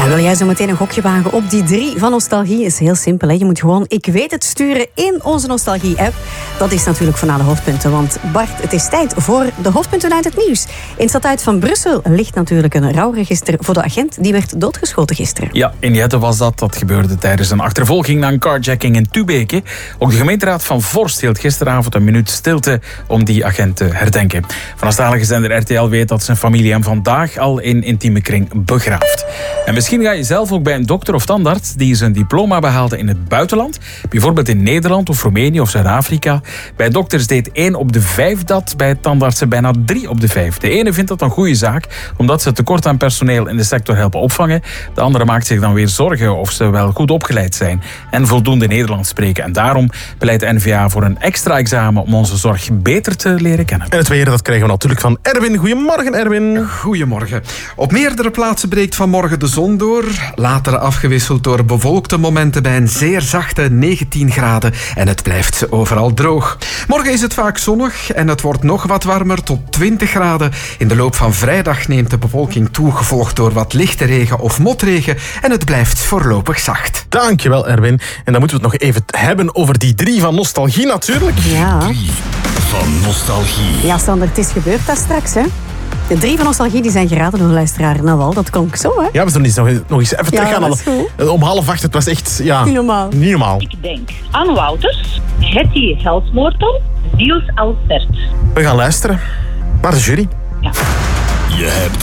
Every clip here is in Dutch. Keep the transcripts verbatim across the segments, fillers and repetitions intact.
Wil jij zo meteen een gokje wagen op die drie van Nostalgie? Is heel simpel, hè? Je moet gewoon Ik Weet Het sturen in onze Nostalgie-app. Dat is natuurlijk van alle hoofdpunten, want Bart, het is tijd voor de hoofdpunten uit het nieuws. In het stadhuis van Brussel ligt natuurlijk een rouwregister voor de agent die werd doodgeschoten gisteren. Ja, in Jette was dat. Dat gebeurde tijdens een achtervolging na een carjacking in Tubeke. Ook de gemeenteraad van Vorst hield gisteravond een minuut stilte om die agent te herdenken. Vanafstalige zender R T L weet dat zijn familie hem vandaag al in intieme kring begraaft. En misschien ga je zelf ook bij een dokter of tandarts die zijn diploma behaalde in het buitenland. Bijvoorbeeld in Nederland of Roemenië of Zuid-Afrika. Bij dokters deed één op de vijf dat, bij tandartsen bijna drie op de vijf. De ene vindt dat een goede zaak, omdat ze het tekort aan personeel in de sector helpen opvangen. De andere maakt zich dan weer zorgen of ze wel goed opgeleid zijn en voldoende Nederlands spreken. En daarom pleit de N V A voor een extra examen om onze zorg beter te leren kennen. En het weer, dat krijgen we natuurlijk van Erwin. Goedemorgen, Erwin. Goedemorgen. Op meerdere plaatsen breekt vanmorgen de zon door. Later afgewisseld door bewolkte momenten bij een zeer zachte negentien graden. En het blijft overal droog. Morgen is het vaak zonnig en het wordt nog wat warmer tot twintig graden. In de loop van vrijdag neemt de bewolking toe, gevolgd door wat lichte regen of motregen. En het blijft voorlopig zacht. Dankjewel, Erwin. En dan moeten we het nog even hebben over die drie van Nostalgie natuurlijk. Ja. Drie van Nostalgie. Ja, Sander, het is gebeurd dat straks, hè? De drie van Nostalgie die zijn geraden door de luisteraar Nawal. Dat klonk zo, hè? Ja, we zullen eens nog, nog eens even Ja, teruggaan. dat is goed. Om half acht, het was echt... Ja, Niet normaal. Niet normaal. Ik denk aan Wouters, Hetty Helsmoortel, Niels Alstert. We gaan luisteren naar de jury. Ja. Je hebt...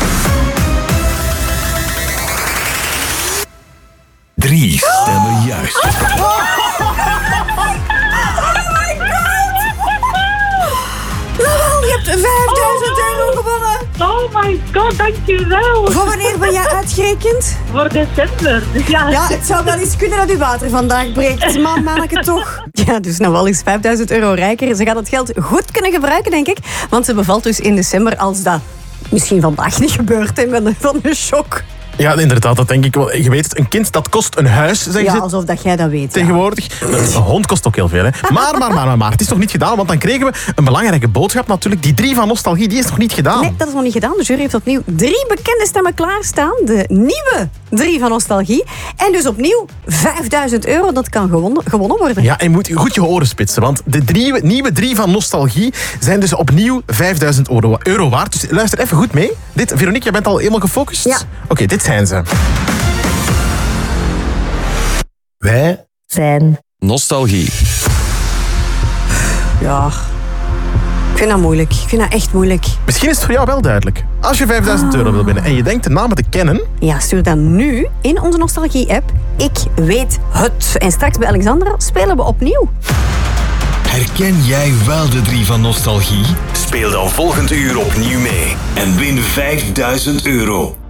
Drie stemmen juist. Nawal, je hebt vijfduizend euro gewonnen. Oh my god, dankjewel. Voor wanneer ben jij uitgerekend? Voor december. Dus ja. Ja, het zou wel eens kunnen dat uw water vandaag breekt. Man, manneke toch. Ja, dus Nawal is vijfduizend euro rijker. Ze gaat het geld goed kunnen gebruiken, denk ik. Want ze bevalt dus in december als dat misschien vandaag niet gebeurt. Hè, met van een shock. Ja, inderdaad, dat denk ik wel. Je weet het, een kind dat kost een huis, zeggen Ja, ze alsof dat jij dat weet. Ja. tegenwoordig. Een hond kost ook heel veel, hè. Maar, maar, maar, maar, maar, het is nog niet gedaan, want dan kregen we een belangrijke boodschap natuurlijk. Die drie van Nostalgie, die is nog niet gedaan. Nee, dat is nog niet gedaan. De jury heeft opnieuw drie bekende stemmen klaarstaan. De nieuwe drie van Nostalgie. En dus opnieuw vijfduizend euro. Dat kan gewonnen, gewonnen worden. Ja, en je moet goed je oren spitsen, want de drie, nieuwe drie van Nostalgie zijn dus opnieuw vijfduizend euro, euro waard. Dus luister even goed mee. Dit, Veronique, jij bent al helemaal gefocust? Ja. Oké, okay, dit zijn ze. Wij Zijn. Nostalgie. Ja. Ik vind dat moeilijk. Ik vind dat echt moeilijk. Misschien is het voor jou wel duidelijk. Als je vijfduizend euro wil winnen en je denkt de namen te kennen... Ja, stuur dan nu in onze Nostalgie-app. Ik weet het. En straks bij Alexandra spelen we opnieuw. Herken jij wel de drie van Nostalgie? Speel dan volgend uur opnieuw mee en win vijfduizend euro.